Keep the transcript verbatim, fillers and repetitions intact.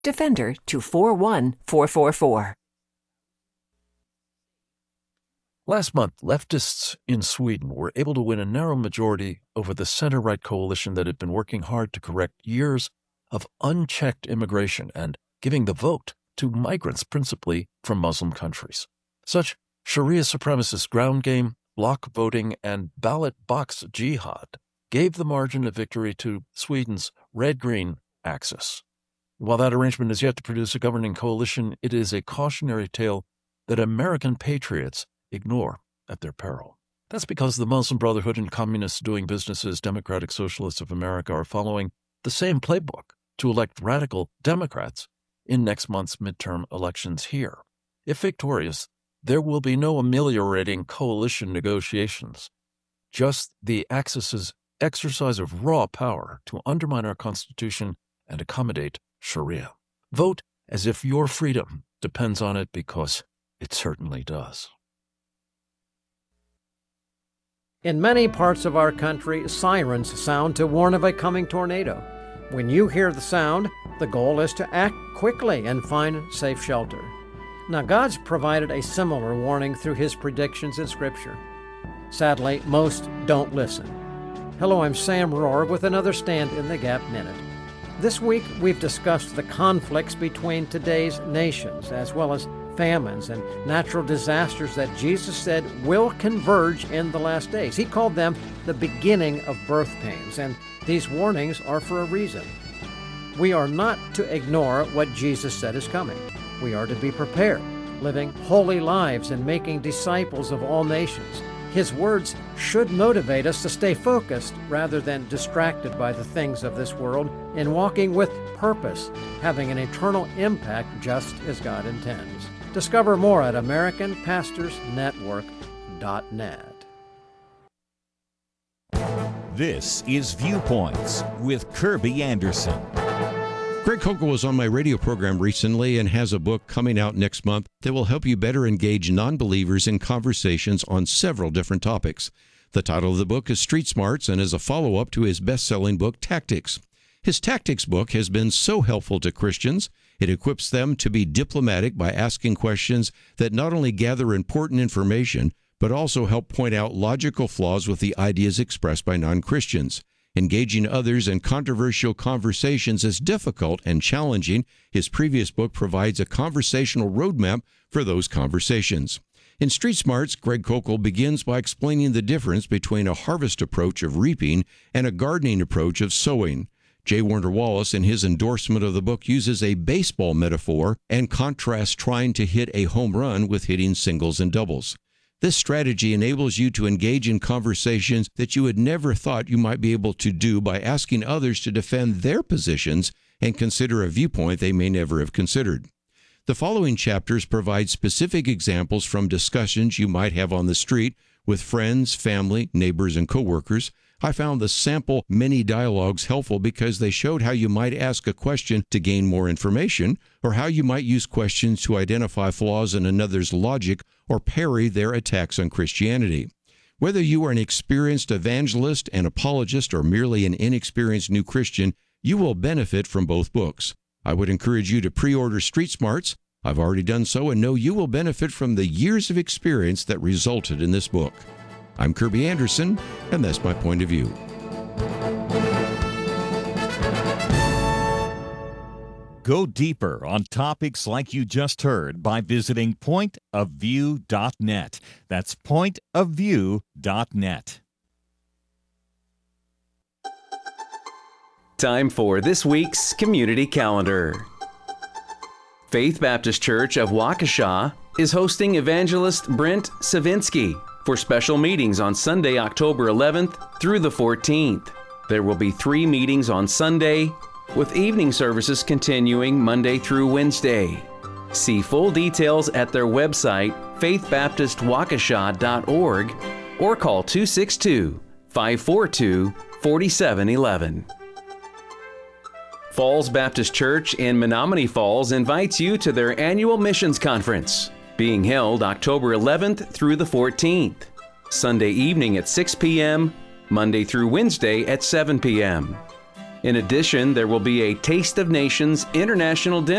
Defender to four one four four four. Last month, leftists in Sweden were able to win a narrow majority over the center-right coalition that had been working hard to correct years of unchecked immigration and giving the vote to migrants principally from Muslim countries. Such Sharia supremacist ground game, block voting, and ballot box jihad gave the margin of victory to Sweden's red-green axis. While that arrangement is yet to produce a governing coalition, it is a cautionary tale that American patriots ignore at their peril. That's because the Muslim Brotherhood and communists doing business as Democratic Socialists of America are following the same playbook to elect radical Democrats in next month's midterm elections here. If victorious, there will be no ameliorating coalition negotiations, just the Axis's exercise of raw power to undermine our Constitution and accommodate Sharia. Vote as if your freedom depends on it, because it certainly does. In many parts of our country, sirens sound to warn of a coming tornado. When you hear the sound, the goal is to act quickly and find safe shelter. Now, God's provided a similar warning through His predictions in Scripture. Sadly, most don't listen. Hello, I'm Sam Rohr with another Stand in the Gap Minute. This week, we've discussed the conflicts between today's nations, as well as famines and natural disasters that Jesus said will converge in the last days. He called them the beginning of birth pains, and these warnings are for a reason. We are not to ignore what Jesus said is coming. We are to be prepared, living holy lives and making disciples of all nations. His words should motivate us to stay focused rather than distracted by the things of this world, in walking with purpose, having an eternal impact just as God intends. Discover more at American Pastors Network dot net. This is Viewpoints with Kirby Anderson. Greg Koukl was on my radio program recently and has a book coming out next month that will help you better engage non-believers in conversations on several different topics. The title of the book is Street Smarts and is a follow-up to his best-selling book, Tactics. His Tactics book has been so helpful to Christians. It equips them to be diplomatic by asking questions that not only gather important information, but also help point out logical flaws with the ideas expressed by non-Christians. Engaging others in controversial conversations is difficult and challenging. His previous book provides a conversational roadmap for those conversations. In Street Smarts, Greg Koukl begins by explaining the difference between a harvest approach of reaping and a gardening approach of sowing. J. Warner Wallace, in his endorsement of the book, uses a baseball metaphor and contrasts trying to hit a home run with hitting singles and doubles. This strategy enables you to engage in conversations that you had never thought you might be able to do by asking others to defend their positions and consider a viewpoint they may never have considered. The following chapters provide specific examples from discussions you might have on the street with friends, family, neighbors, and coworkers. I found the sample mini dialogues helpful because they showed how you might ask a question to gain more information, or how you might use questions to identify flaws in another's logic or parry their attacks on Christianity. Whether you are an experienced evangelist, an apologist, or merely an inexperienced new Christian, you will benefit from both books. I would encourage you to pre-order Street Smarts. I've already done so and know you will benefit from the years of experience that resulted in this book. I'm Kirby Anderson, and that's my point of view. Go deeper on topics like you just heard by visiting point of view dot net. That's point of view dot net. Time for this week's Community Calendar. Faith Baptist Church of Waukesha is hosting evangelist Brent Savinsky for special meetings on Sunday, October eleventh through the fourteenth. There will be three meetings on Sunday, with evening services continuing Monday through Wednesday. See full details at their website, faith baptist waukesha dot org, or call two six two, five four two, four seven one one. Falls Baptist Church in Menominee Falls invites you to their annual missions conference, being held October eleventh through the fourteenth, Sunday evening at six p.m., Monday through Wednesday at seven p.m. In addition, there will be a Taste of Nations International Dinner